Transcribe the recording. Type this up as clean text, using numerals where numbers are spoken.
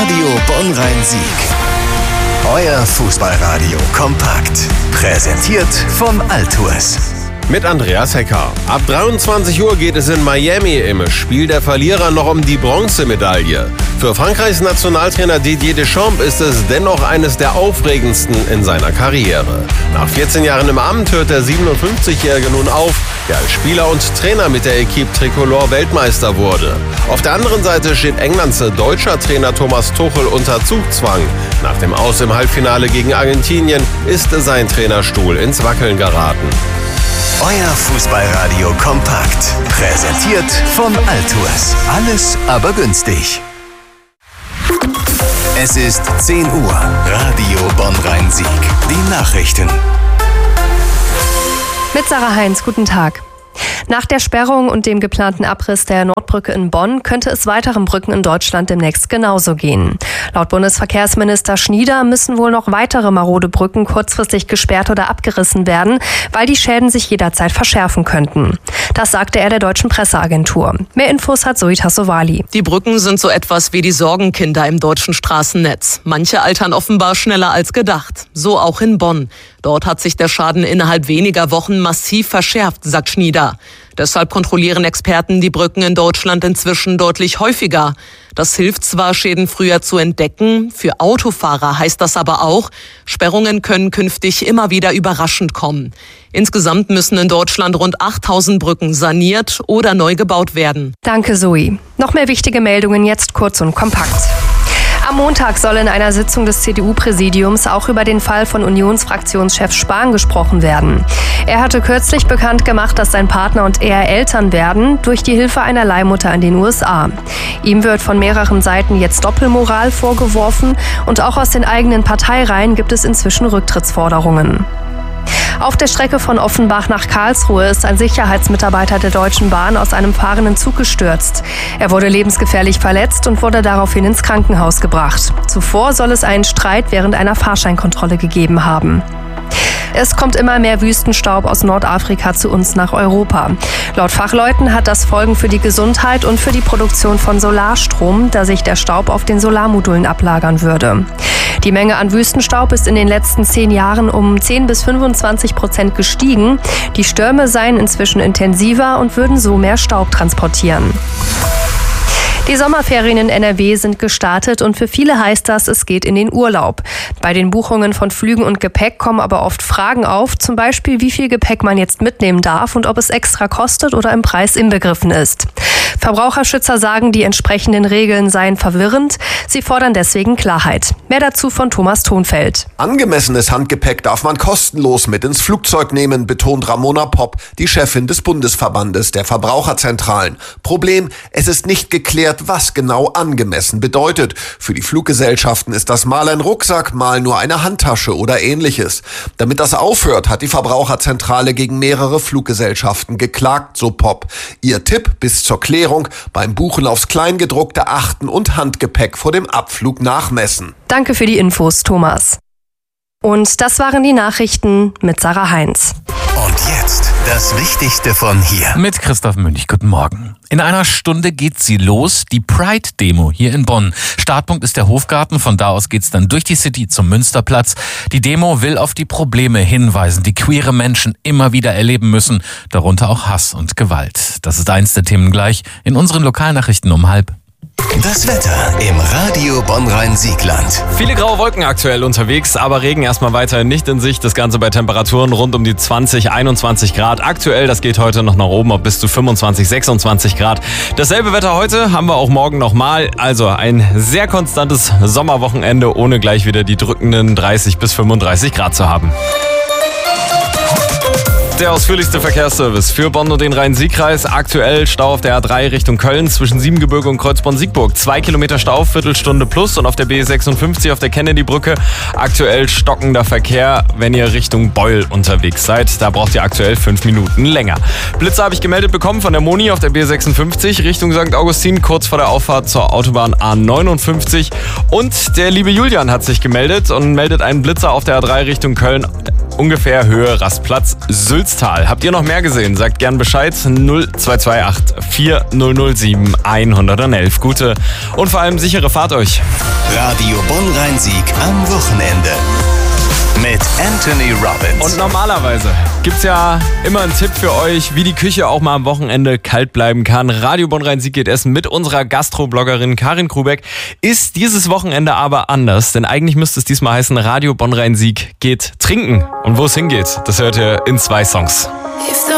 Radio Bonn-Rhein-Sieg. Euer Fußballradio kompakt. Präsentiert von Altours. Mit Andreas Hecker. Ab 23 Uhr geht es in Miami im Spiel der Verlierer noch um die Bronzemedaille. Für Frankreichs Nationaltrainer Didier Deschamps ist es dennoch eines der aufregendsten in seiner Karriere. Nach 14 Jahren im Amt hört der 57-Jährige nun auf, der als Spieler und Trainer mit der Equipe Tricolore Weltmeister wurde. Auf der anderen Seite steht Englands deutscher Trainer Thomas Tuchel unter Zugzwang. Nach dem Aus im Halbfinale gegen Argentinien ist sein Trainerstuhl ins Wackeln geraten. Euer Fußballradio kompakt. Präsentiert von Altours. Alles aber günstig. Es ist 10 Uhr. Radio Bonn-Rhein-Sieg. Die Nachrichten. Mit Sarah Heinz, guten Tag. Nach der Sperrung und dem geplanten Abriss der Nordbrücke in Bonn könnte es weiteren Brücken in Deutschland demnächst genauso gehen. Laut Bundesverkehrsminister Schnieder müssen wohl noch weitere marode Brücken kurzfristig gesperrt oder abgerissen werden, weil die Schäden sich jederzeit verschärfen könnten. Das sagte er der deutschen Presseagentur. Mehr Infos hat Zoe Tassovali. Die Brücken sind so etwas wie die Sorgenkinder im deutschen Straßennetz. Manche altern offenbar schneller als gedacht. So auch in Bonn. Dort hat sich der Schaden innerhalb weniger Wochen massiv verschärft, sagt Schnieder. Deshalb kontrollieren Experten die Brücken in Deutschland inzwischen deutlich häufiger. Das hilft zwar, Schäden früher zu entdecken, für Autofahrer heißt das aber auch, Sperrungen können künftig immer wieder überraschend kommen. Insgesamt müssen in Deutschland rund 8000 Brücken saniert oder neu gebaut werden. Danke, Zoe. Noch mehr wichtige Meldungen jetzt kurz und kompakt. Am Montag soll in einer Sitzung des CDU-Präsidiums auch über den Fall von Unionsfraktionschef Spahn gesprochen werden. Er hatte kürzlich bekannt gemacht, dass sein Partner und er Eltern werden, durch die Hilfe einer Leihmutter in den USA. Ihm wird von mehreren Seiten jetzt Doppelmoral vorgeworfen und auch aus den eigenen Parteireihen gibt es inzwischen Rücktrittsforderungen. Auf der Strecke von Offenbach nach Karlsruhe ist ein Sicherheitsmitarbeiter der Deutschen Bahn aus einem fahrenden Zug gestürzt. Er wurde lebensgefährlich verletzt und wurde daraufhin ins Krankenhaus gebracht. Zuvor soll es einen Streit während einer Fahrscheinkontrolle gegeben haben. Es kommt immer mehr Wüstenstaub aus Nordafrika zu uns nach Europa. Laut Fachleuten hat das Folgen für die Gesundheit und für die Produktion von Solarstrom, da sich der Staub auf den Solarmodulen ablagern würde. Die Menge an Wüstenstaub ist in den letzten 10 Jahren um 10-25% gestiegen. Die Stürme seien inzwischen intensiver und würden so mehr Staub transportieren. Die Sommerferien in NRW sind gestartet und für viele heißt das, es geht in den Urlaub. Bei den Buchungen von Flügen und Gepäck kommen aber oft Fragen auf, zum Beispiel wie viel Gepäck man jetzt mitnehmen darf und ob es extra kostet oder im Preis inbegriffen ist. Verbraucherschützer sagen, die entsprechenden Regeln seien verwirrend. Sie fordern deswegen Klarheit. Mehr dazu von Thomas Thonfeld. Angemessenes Handgepäck darf man kostenlos mit ins Flugzeug nehmen, betont Ramona Popp, die Chefin des Bundesverbandes der Verbraucherzentralen. Problem, es ist nicht geklärt, was genau angemessen bedeutet. Für die Fluggesellschaften ist das mal ein Rucksack, mal nur eine Handtasche oder ähnliches. Damit das aufhört, hat die Verbraucherzentrale gegen mehrere Fluggesellschaften geklagt, so Popp. Ihr Tipp bis zur Klärung: beim Buchen aufs Kleingedruckte achten und Handgepäck vor dem Abflug nachmessen. Danke für die Infos, Thomas. Und das waren die Nachrichten mit Sarah Heinz. Und jetzt das Wichtigste von hier. Mit Christoph Münch, guten Morgen. In einer Stunde geht sie los, die Pride-Demo hier in Bonn. Startpunkt ist der Hofgarten, von da aus geht's dann durch die City zum Münsterplatz. Die Demo will auf die Probleme hinweisen, die queere Menschen immer wieder erleben müssen, darunter auch Hass und Gewalt. Das ist eins der Themen gleich in unseren Lokalnachrichten um 12:30. Das Wetter im Radio Bonn-Rhein-Siegland. Viele graue Wolken aktuell unterwegs, aber Regen erstmal weiterhin nicht in Sicht. Das Ganze bei Temperaturen rund um die 20, 21 Grad. Aktuell, das geht heute noch nach oben auf bis zu 25, 26 Grad. Dasselbe Wetter heute haben wir auch morgen nochmal. Also ein sehr konstantes Sommerwochenende, ohne gleich wieder die drückenden 30 bis 35 Grad zu haben. Der ausführlichste Verkehrsservice für Bonn und den Rhein-Sieg-Kreis. Aktuell Stau auf der A3 Richtung Köln zwischen Siebengebirge und Kreuzborn-Siegburg. 2 Kilometer Stau, Viertelstunde plus. Und auf der B56 auf der Kennedy-Brücke aktuell stockender Verkehr, wenn ihr Richtung Beul unterwegs seid. Da braucht ihr aktuell 5 Minuten länger. Blitze habe ich gemeldet bekommen von der Moni auf der B56 Richtung St. Augustin, kurz vor der Auffahrt zur Autobahn A59. Und der liebe Julian hat sich gemeldet und meldet einen Blitzer auf der A3 Richtung Köln ungefähr Höhe Rastplatz Sülztal. Habt ihr noch mehr gesehen? Sagt gern Bescheid. 0228 4007 111. Gute und vor allem sichere Fahrt euch. Radio Bonn-Rhein-Sieg am Wochenende. Mit Anthony Robbins. Und normalerweise gibt's ja immer einen Tipp für euch, wie die Küche auch mal am Wochenende kalt bleiben kann. Radio Bonn-Rhein-Sieg geht essen mit unserer Gastrobloggerin Karin Krubeck. Ist dieses Wochenende aber anders, denn eigentlich müsste es diesmal heißen, Radio Bonn-Rhein-Sieg geht trinken. Und wo es hingeht, das hört ihr in 2 Songs.